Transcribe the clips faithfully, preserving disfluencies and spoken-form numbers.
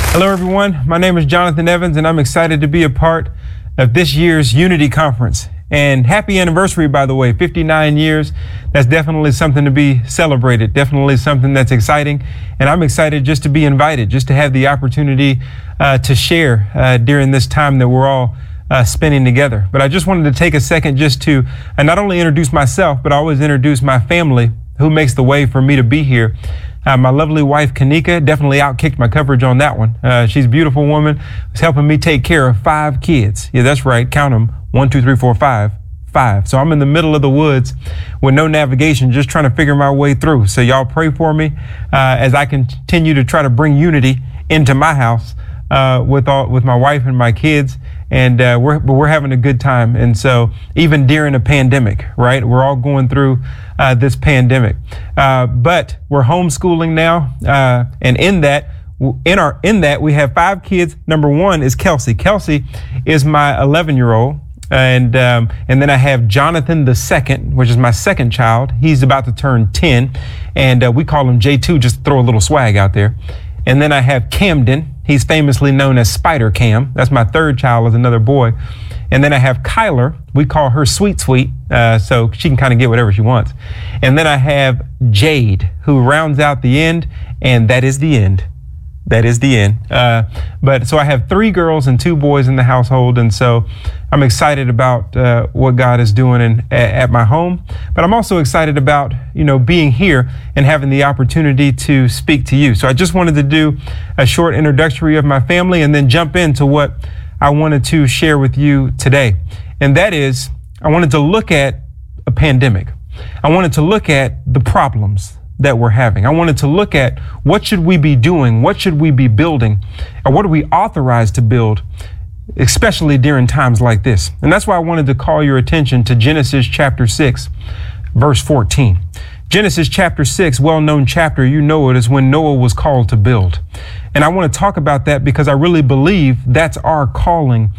Hello, everyone. My name is Jonathan Evans, and I'm excited to be a part of this year's Unity Conference. And happy anniversary, by the way, fifty-nine years. That's definitely something to be celebrated, definitely something that's exciting. And I'm excited just to be invited, just to have the opportunity uh, to share uh, during this time that we're all uh, spending together. But I just wanted to take a second just to uh, not only introduce myself, but always introduce my family who makes the way for me to be here. Uh, my lovely wife, Kanika, definitely outkicked my coverage on that one. Uh, she's a beautiful woman. She's helping me take care of five kids. Yeah, that's right. Count them. One, two, three, four, five. Five. So I'm in the middle of the woods with no navigation, just trying to figure my way through. So y'all pray for me uh, as I continue to try to bring unity into my house uh, with all with my wife and my kids. And uh, we're we're having a good time. And so even during a pandemic, right? We're all going through uh, this pandemic, uh, but we're homeschooling now. Uh, and in that, in our in that we have five kids. Number one is Kelsey. Kelsey is my eleven year old. And um, and then I have Jonathan the second, which is my second child. He's about to turn ten, and uh, we call him J two, just to throw a little swag out there. And then I have Camden. He's famously known as Spider Cam. That's my third child, is another boy. And then I have Kyler. We call her Sweet Sweet, uh, so she can kind of get whatever she wants. And then I have Jade, who rounds out the end, and that is the end. That is the end. Uh, but so I have three girls and two boys in the household. And so I'm excited about uh, what God is doing in, at, at my home. But I'm also excited about, you know, being here and having the opportunity to speak to you. So I just wanted to do a short introductory of my family and then jump into what I wanted to share with you today. And that is, I wanted to look at a pandemic. I wanted to look at the problems that we're having. I wanted to look at what should we be doing? What should we be building? And what are we authorized to build, especially during times like this? And that's why I wanted to call your attention to Genesis chapter six, verse fourteen. Genesis chapter six, well-known chapter, you know it, is when Noah was called to build. And I want to talk about that because I really believe that's our calling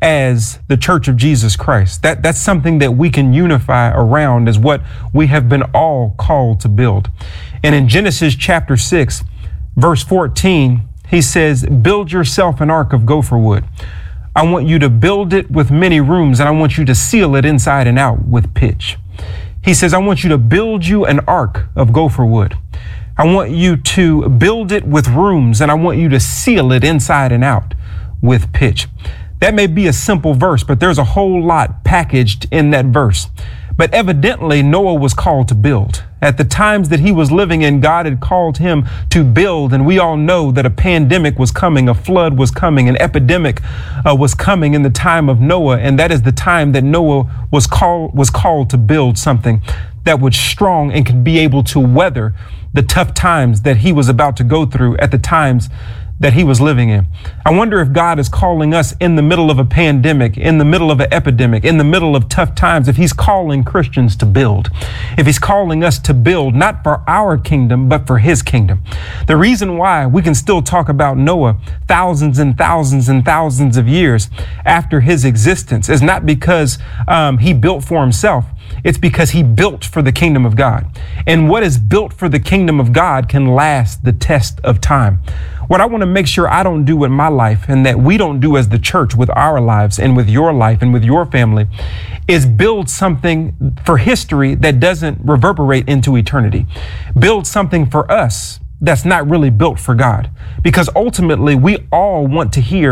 as the Church of Jesus Christ. That that's something that we can unify around, is what we have been all called to build. And in Genesis chapter six, verse fourteen, he says, build yourself an ark of gopher wood. I want you to build it with many rooms, and I want you to seal it inside and out with pitch. He says, I want you to build you an ark of gopher wood. I want you to build it with rooms, and I want you to seal it inside and out with pitch. That may be a simple verse, but there's a whole lot packaged in that verse. But evidently, Noah was called to build. At the times that he was living in, God had called him to build. And we all know that a pandemic was coming, a flood was coming, an epidemic uh, was coming in the time of Noah. And that is the time that Noah was called, was called to build something that was strong and could be able to weather the tough times that he was about to go through at the times that he was living in. I wonder if God is calling us in the middle of a pandemic, in the middle of an epidemic, in the middle of tough times, if he's calling Christians to build, if he's calling us to build, not for our kingdom, but for his kingdom. The reason why we can still talk about Noah thousands and thousands and thousands of years after his existence is not because um, he built for himself. It's because he built for the kingdom of God. And what is built for the kingdom of God can last the test of time. What I want to make sure I don't do with my life, and that we don't do as the church with our lives and with your life and with your family, is build something for history that doesn't reverberate into eternity. Build something for us that's not really built for God. Because ultimately, we all want to hear